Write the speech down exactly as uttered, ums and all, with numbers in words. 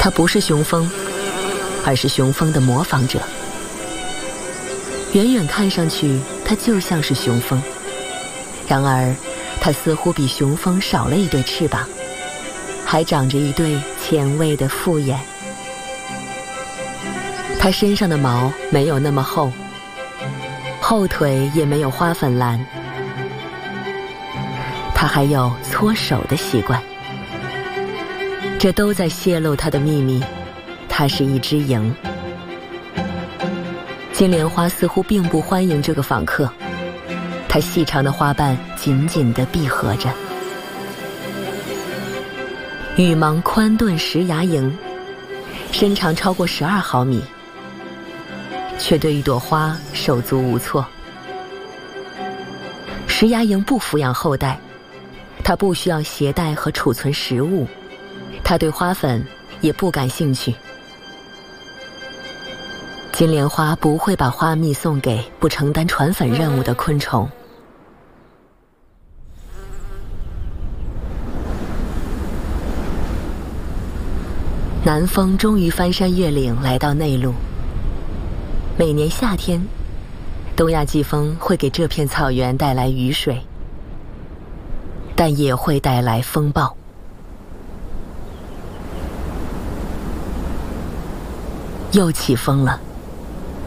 它不是雄蜂，而是雄蜂的模仿者。远远看上去，它就像是雄蜂，然而它似乎比雄蜂少了一对翅膀，还长着一对前卫的复眼。它身上的毛没有那么厚，后腿也没有花粉蓝。它还有搓手的习惯，这都在泄露它的秘密。它是一只蝇。金莲花似乎并不欢迎这个访客，它细长的花瓣紧紧地闭合着。羽芒宽钝石牙蝇，身长超过十二毫米，却对一朵花手足无措。石牙蝇不抚养后代，它不需要携带和储存食物，它对花粉也不感兴趣。金莲花不会把花蜜送给不承担传粉任务的昆虫。南风终于翻山越岭来到内陆。每年夏天，东亚季风会给这片草原带来雨水，但也会带来风暴。又起风了。